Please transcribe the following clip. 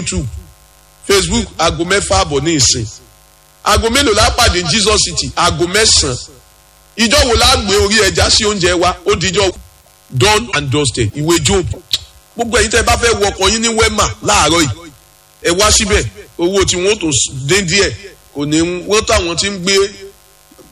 YouTube, Facebook aago 6:30 ní ìsìn. Aago mélòó la pàdé Jesus City? Aago 9. Ìjọ wo la gbé orí ẹja sí oúnjẹ wa? Ó dijọ́ done and dusted. Ìwé Job. Gbogbo ẹ̀yin tẹ́ bá fẹ́ wọkọ̀ yín ní Wema láàárọ̀ yìí. Ẹ wá síbẹ̀. Owó tí wọ́n tó dé díẹ̀ kò ní wọ́n táwọn tí ń gbé